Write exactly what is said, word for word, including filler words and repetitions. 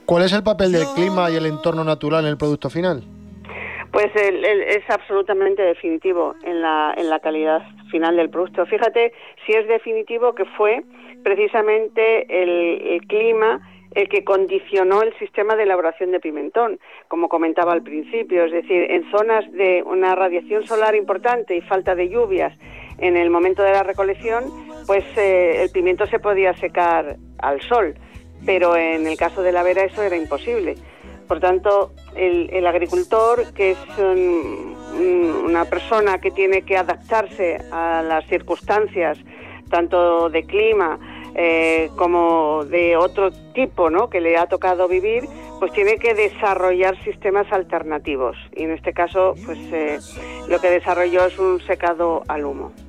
¿Cuál es el papel del clima y el entorno natural en el producto final? Pues el, el, es absolutamente definitivo en la, en la calidad final del producto. Fíjate si es definitivo que fue precisamente el, el clima el que condicionó el sistema de elaboración de pimentón, como comentaba al principio, es decir, en zonas de una radiación solar importante y falta de lluvias en el momento de la recolección, pues eh, el pimiento se podía secar al sol, pero en el caso de la vera eso era imposible. Por tanto, el, el agricultor, que es un, una persona que tiene que adaptarse a las circunstancias, tanto de clima eh, como de otro tipo, ¿no?, que le ha tocado vivir, pues tiene que desarrollar sistemas alternativos. Y en este caso, pues eh, lo que desarrolló es un secado al humo.